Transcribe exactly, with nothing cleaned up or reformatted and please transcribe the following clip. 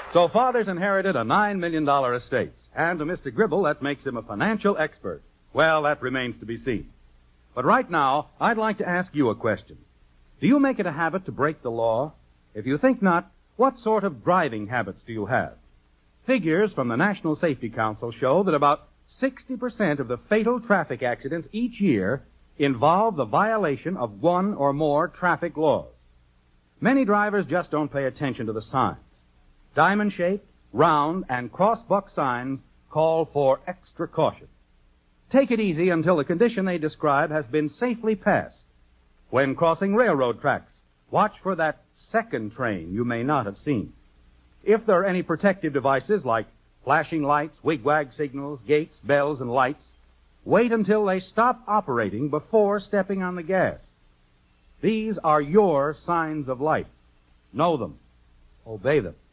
So Father's inherited a nine million dollars estate. And to Mister Gribble, that makes him a financial expert. Well, that remains to be seen. But right now, I'd like to ask you a question. Do you make it a habit to break the law? If you think not, what sort of driving habits do you have? Figures from the National Safety Council show that about sixty percent of the fatal traffic accidents each year involve the violation of one or more traffic laws. Many drivers just don't pay attention to the signs. Diamond-shaped, round, and cross-buck signs call for extra caution. Take it easy until the condition they describe has been safely passed. When crossing railroad tracks, watch for that second train you may not have seen. If there are any protective devices like flashing lights, wigwag signals, gates, bells, and lights, wait until they stop operating before stepping on the gas. These are your signs of life. Know them. Obey them.